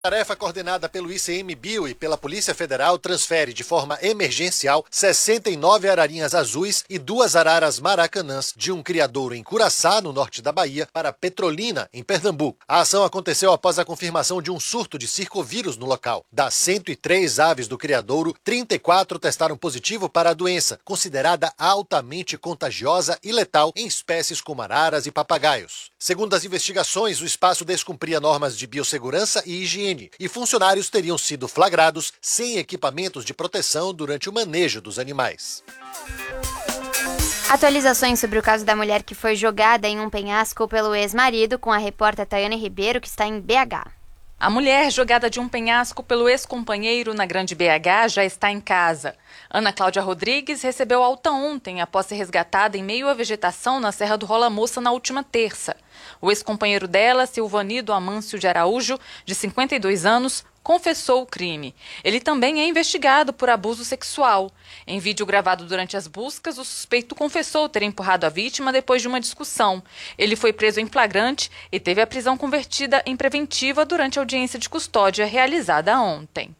A tarefa coordenada pelo ICMBio e pela Polícia Federal transfere de forma emergencial 69 ararinhas azuis e 2 araras maracanãs de um criadouro em Curaçá, no norte da Bahia, para Petrolina, em Pernambuco. A ação aconteceu após a confirmação de um surto de circovírus no local. Das 103 aves do criadouro, 34 testaram positivo para a doença, considerada altamente contagiosa e letal em espécies como araras e papagaios. Segundo as investigações, o espaço descumpria normas de biossegurança e higiene, e funcionários teriam sido flagrados sem equipamentos de proteção durante o manejo dos animais. Atualizações sobre o caso da mulher que foi jogada em um penhasco pelo ex-marido com a repórter Tayane Ribeiro, que está em BH. A mulher jogada de um penhasco pelo ex-companheiro na Grande BH já está em casa. Ana Cláudia Rodrigues recebeu alta ontem após ser resgatada em meio à vegetação na Serra do Rola Moça na última terça. O ex-companheiro dela, Silvanido Amâncio de Araújo, de 52 anos, confessou o crime. Ele também é investigado por abuso sexual. Em vídeo gravado durante as buscas, o suspeito confessou ter empurrado a vítima depois de uma discussão. Ele foi preso em flagrante e teve a prisão convertida em preventiva durante a audiência de custódia realizada ontem.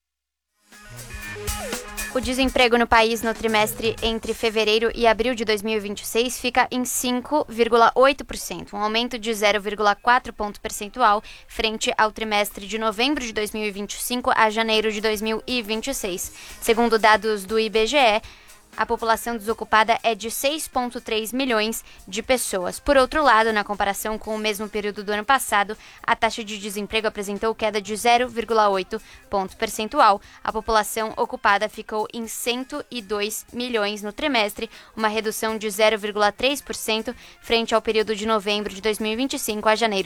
O desemprego no país no trimestre entre fevereiro e abril de 2026 fica em 5,8%, um aumento de 0,4 ponto percentual frente ao trimestre de novembro de 2025 a janeiro de 2026. Segundo dados do IBGE, a população desocupada é de 6,3 milhões de pessoas. Por outro lado, na comparação com o mesmo período do ano passado, a taxa de desemprego apresentou queda de 0,8 ponto percentual. A população ocupada ficou em 102 milhões no trimestre, uma redução de 0,3% frente ao período de novembro de 2025 a janeiro